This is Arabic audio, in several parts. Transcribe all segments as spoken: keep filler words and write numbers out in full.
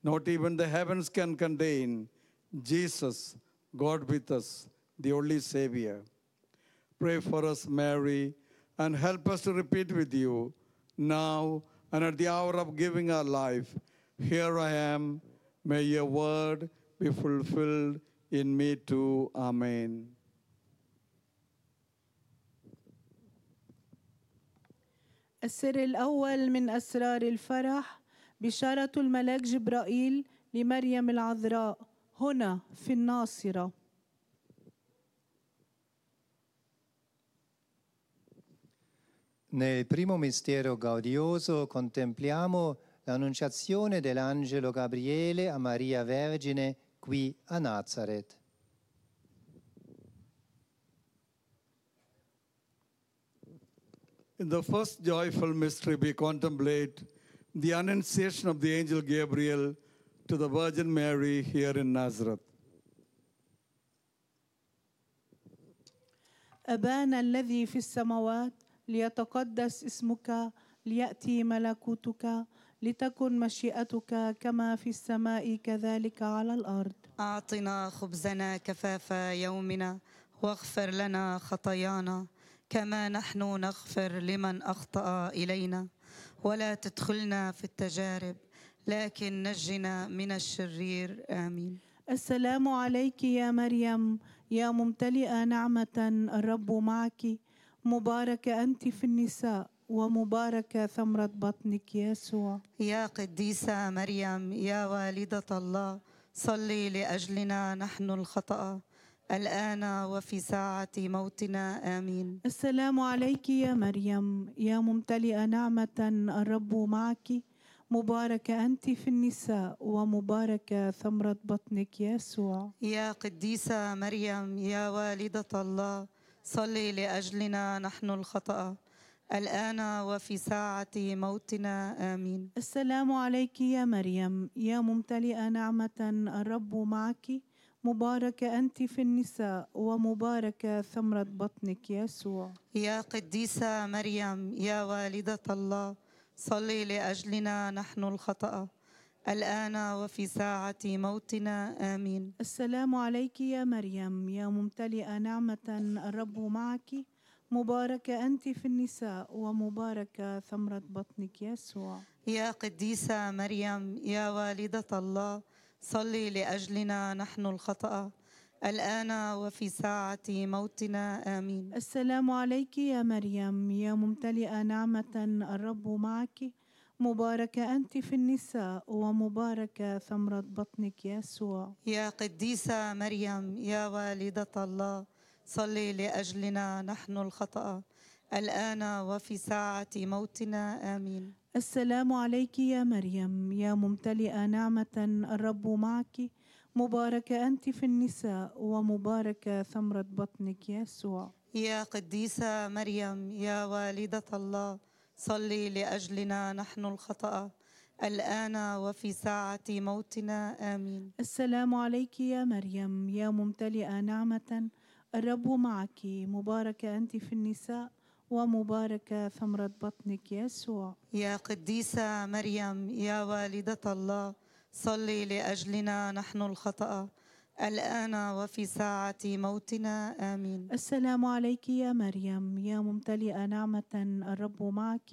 not even the heavens can contain Jesus, God with us, the only Savior. Pray for us, Mary, and help us to repeat with you now and at the hour of giving our life. Here I am. May your word be fulfilled in me too. Amen. السر الأول من أسرار الفرح بشارة الملاك جبرائيل لمريم العذراء هنا في الناصرة. Nel primo mistero gaudioso contempliamo l'annunciazione dell'angelo Gabriele a Maria Vergine qui a Nazareth. In the first joyful mystery, we contemplate the annunciation of the angel Gabriel to the Virgin Mary here in Nazareth. أبانا الذي في السماوات ليتقدس اسمك ليأتي ملكوتك لتكن مشيئتك كما في السماء كذلك على الأرض. أعطنا خبزنا كفاف يومنا واغفر لنا خطايانا كما نحن نغفر لمن أخطأ إلينا ولا تدخلنا في التجارب لكن نجنا من الشرير. آمين. السلام عليك يا مريم يا ممتلئة نعمة الرب معك مباركة أنت في النساء ومباركة ثمرة بطنك يسوع. يا قديسة مريم يا والدة الله صلي لأجلنا نحن الخطأ الآن وفي ساعة موتنا. آمين. السلام عليك يا مريم يا ممتلئة نعمة الرب معك مباركة أنت في النساء ومباركة ثمرة بطنك يسوع. يا قديسة مريم يا والدة الله صلي لأجلنا نحن الخطأ الآن وفي ساعة موتنا. آمين. السلام عليك يا مريم يا ممتلئة نعمة الرب معك مباركة أنت في النساء ومباركة ثمرة بطنك يسوع. يا قديسة مريم يا والدة الله صلي لأجلنا نحن الخطأ الآن وفي ساعة موتنا. آمين. السلام عليك يا مريم يا ممتلئة نعمة الرب معك مباركة أنت في النساء ومباركة ثمرة بطنك يسوع. يا قديسة مريم يا والدة الله صلي لأجلنا نحن الخطأ الآن وفي ساعة موتنا. آمين. السلام عليك يا مريم يا ممتلئة نعمة الرب معك مباركة أنت في النساء ومباركة ثمرة بطنك يسوع. يا قديسة مريم يا والدة الله صلي لأجلنا نحن الخطأ الآن وفي ساعة موتنا. آمين. السلام عليك يا مريم يا ممتلئة نعمة الرب معك مباركة أنت في النساء ومباركة ثمرة بطنك يسوع. يا قديسة مريم يا والدة الله صلي لأجلنا نحن الخطأ الآن وفي ساعة موتنا. آمين. السلام عليك يا مريم يا ممتلئة نعمة الرب معك مباركة أنت في النساء ومباركة ثمرة بطنك يسوع. يا قديسة مريم يا والدة الله صلي لأجلنا نحن الخطأ الآن وفي ساعة موتنا. آمين. السلام عليك يا مريم يا ممتلئة نعمة الرب معك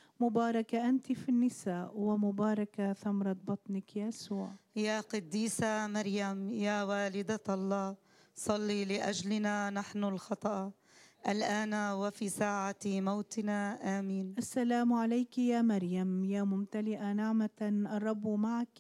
مباركة أنت في النساء ومباركة ثمرة بطنك يسوع. يا قديسة مريم يا والدة الله صلي لأجلنا نحن الخطأ الآن وفي ساعة موتنا. آمين. السلام عليك يا مريم يا ممتلئة نعمة الرب معك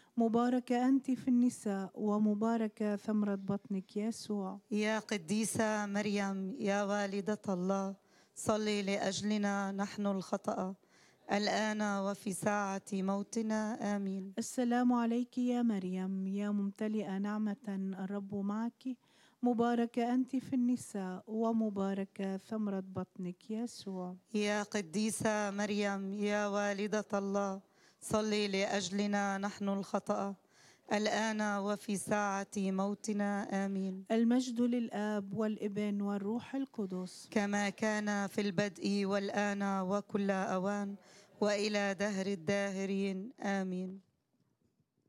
مباركة أنت في النساء ومباركة ثمرة بطنك يسوع. يا قديسة مريم يا والدة الله صلي لأجلنا نحن الخطأ الآن وفي ساعة موتنا. آمين. السلام عليك يا مريم يا ممتلئة نعمة الرب معك مباركة أنت في النساء ومباركة ثمرة بطنك يسوع. يا قديسة مريم يا والدة الله صلي لأجلنا نحن الخطأ الآن وفي ساعة موتنا. آمين. المجد للآب والابن والروح القدس كما كان في البدء والآن وكل أوان وإلى دهر الداهرين. آمين.